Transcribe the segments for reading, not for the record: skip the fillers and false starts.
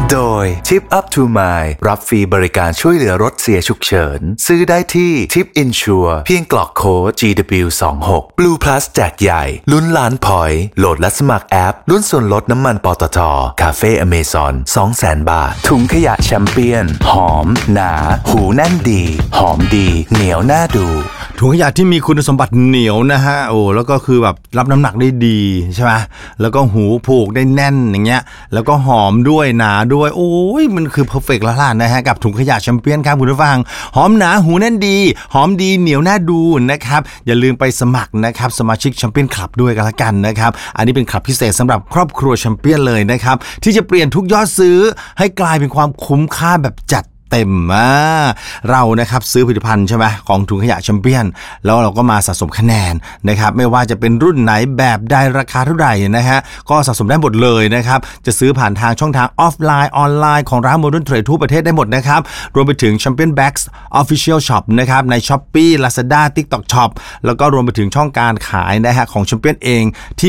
โดย Tip Up to Mile รับฟรีบริการช่วยเหลือรถเสียฉุกเฉินซื้อได้ที่ Tip Insure เพียงกรอกโค้ด GW26 Blue Plus แจกใหญ่ลุ้นล้านพอยต์โหลดและสมัครแอปลุ้นส่วนลดน้ำมันปตท.คาเฟ่อเมซอน 200,000 บาทถุงขยะแชมเปี้ยนหอมหนาหูแน่นดีหอมดีเหนียวน่าดูถุงขยะที่มีคุณสมบัติเหนียวนะฮะแล้วก็คือแบบรับน้ำหนักได้ดีใช่ไหมแล้วก็หูผูกได้แน่นอย่างเงี้ยแล้วก็หอมด้วยหนาด้วยโอ้ยมันคือเพอร์เฟกต์แล้วล่ะนะฮะกับถุงขยะแชมเปี้ยนครับคุณผู้ฟังหอมหนาหูแน่นดีหอมดีเหนียวน่าดูนะครับอย่าลืมไปสมัครนะครับสมาชิกแชมเปี้ยนคลับด้วยกันละกันนะครับอันนี้เป็นคลับพิเศษสำหรับครอบครัวแชมเปี้ยนเลยนะครับที่จะเปลี่ยนทุกยอดซื้อให้กลายเป็นความคุ้มค่าแบบจัดเต็มเรานะครับซื้อผลิตภัณฑ์ใช่ไหมของถุงขยะแชมเปี้ยนแล้วเราก็มาสะสมคะแนนนะครับไม่ว่าจะเป็นรุ่นไหนแบบใดราคาเท่าไหร่นะฮะก็สะสมได้หมดเลยนะครับจะซื้อผ่านทางช่องทางออฟไลน์ออนไลน์ของร้าน Modern Trade ทั่วประเทศได้หมดนะครับรวมไปถึง Champion Bags Official Shop นะครับใน Shopee Lazada TikTok Shop แล้วก็รวมไปถึงช่องการขายนะฮะของ Champion เองที่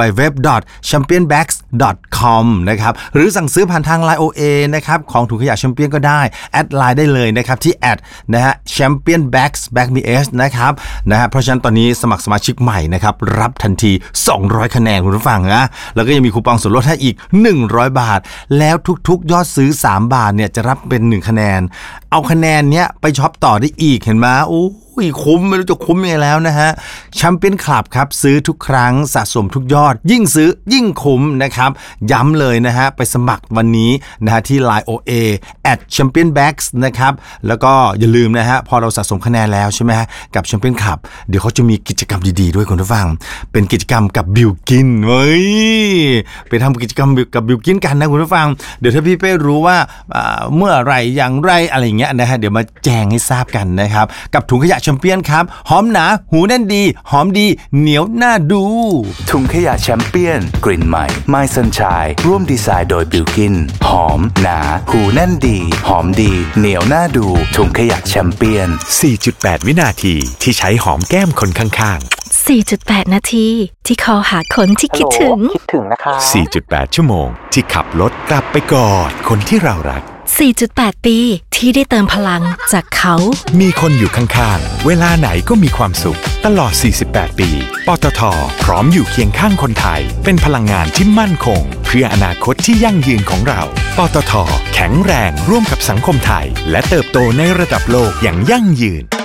www.championbags.com นะครับหรือสั่งซื้อผ่านทาง Line OA นะครับของถุงขยะ Champion ก็ได้แอดไลน์ได้เลยนะครับที่แอดนะฮะ Champion Bags BagsBS นะครับนะฮะเพราะฉะนั้นตอนนี้สมัครสมาชิกใหม่นะครับรับทันที200คะแนนคุณผู้ฟังนะแล้วก็ยังมีคูปองส่วนลดให้อีก100บาทแล้วทุกๆยอดซื้อ3บาทเนี่ยจะรับเป็น1คะแนนเอาคะแนนเนี้ยไปช็อปต่อได้อีกเห็นไหมโอ้คุ้มไม่รู้จะคุ้มยังไงแล้วนะฮะแชมเปี้ยนคลับครับซื้อทุกครั้งสะสมทุกยอดยิ่งซื้อยิ่งคุ้มนะครับย้ำเลยนะฮะไปสมัครวันนี้นะฮะที่ Line OA @championbags นะครับแล้วก็อย่าลืมนะฮะพอเราสะสมคะแนนแล้วใช่ไหมฮะกับแชมเปี้ยนคลับเดี๋ยวเขาจะมีกิจกรรมดีๆด้วยคุณผู้ฟังเป็นกิจกรรมกับบิลกินเว้ยไปทำกิจกรรมกับบิลกินกันนะคุณผู้ฟังเดี๋ยวถ้าพี่เป้รู้ว่าเมื่อไรอย่างไรอะไรอย่างเงี้ยนะฮะเดี๋ยวมาแจ้งให้ทราบกันนะครับกับถุงขยะแชมเปี้ยนครับหอมหนาหูแน่นดีหอมดีเหนียวน่าดูถุงขยะแชมเปี้ยนกลิ่นใหม่ My Sunshine ร่วมดีไซน์โดยบิลกินหอมหนาหูแน่นดีหอมดีเหนียวน่าดูถุงขยะแชมเปี้ยน 4.8 วินาทีที่ใช้หอมแก้มคนข้างๆ 4.8 นาทีที่คอหาคนที่คิดถึงนะคะ 4.8 ชั่วโมงที่ขับรถกลับไปกอดคนที่เรารัก 4.8 ปีที่ได้เติมพลังจากเขามีคนอยู่ข้างๆเวลาไหนก็มีความสุขตลอด48ปีปตท.พร้อมอยู่เคียงข้างคนไทยเป็นพลังงานที่มั่นคงเพื่ออนาคตที่ยั่งยืนของเราปตท.แข็งแรงร่วมกับสังคมไทยและเติบโตในระดับโลกอย่างยั่งยืน